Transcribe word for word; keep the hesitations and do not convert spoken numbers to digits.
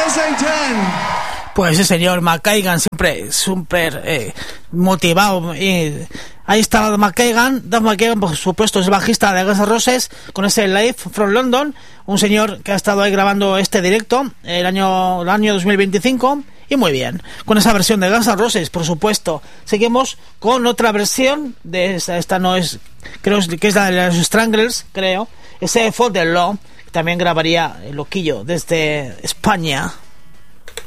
Pues ese señor McKagan, siempre súper eh, motivado. Eh. Ahí está McKagan. Duff McKagan, por supuesto, es el bajista de Guns N' Roses, con ese Live from London. Un señor que ha estado ahí grabando este directo el año, el año dos mil veinticinco. Y muy bien, con esa versión de Guns N' Roses, por supuesto. Seguimos con otra versión de esta, esta no es, creo que es la de los Stranglers, creo. Ese For the Law, que también grabaría el loquillo desde España.